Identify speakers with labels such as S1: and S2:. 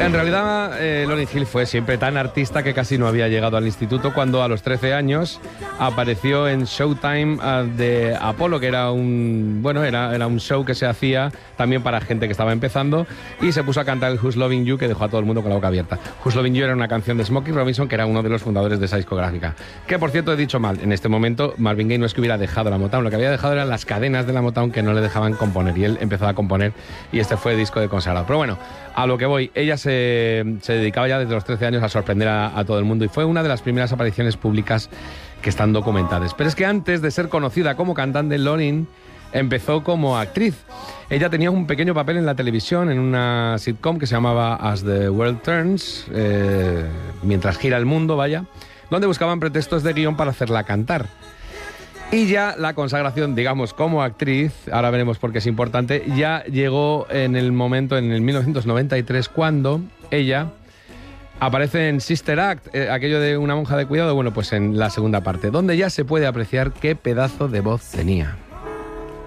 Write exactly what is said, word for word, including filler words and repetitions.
S1: En realidad, eh, Lauryn Hill fue siempre tan artista que casi no había llegado al instituto cuando a los trece años apareció en Showtime uh, de Apolo, que era un bueno era, era un show que se hacía también para gente que estaba empezando, y se puso a cantar el Who's Loving You, que dejó a todo el mundo con la boca abierta. Who's Loving You era una canción de Smokey Robinson, que era uno de los fundadores de esa discográfica. Que, por cierto, he dicho mal. En este momento, Marvin Gaye no es que hubiera dejado la Motown, lo que había dejado eran las cadenas de la Motown que no le dejaban componer, y él empezó a componer, y este fue el disco de consagrado. Pero bueno, a lo que voy, ella se, se dedicaba ya desde los trece años a sorprender a, a todo el mundo, y fue una de las primeras apariciones públicas que están documentadas. Pero es que antes de ser conocida como cantante, Lauryn empezó como actriz. Ella tenía un pequeño papel en la televisión, en una sitcom que se llamaba As the World Turns, eh, mientras gira el mundo, vaya, donde buscaban pretextos de guión para hacerla cantar. Y ya la consagración, digamos, como actriz, ahora veremos por qué es importante, ya llegó en el momento, en el mil novecientos noventa y tres, cuando ella aparece en Sister Act, eh, aquello de una monja de cuidado, bueno, pues en la segunda parte, donde ya se puede apreciar qué pedazo de voz tenía.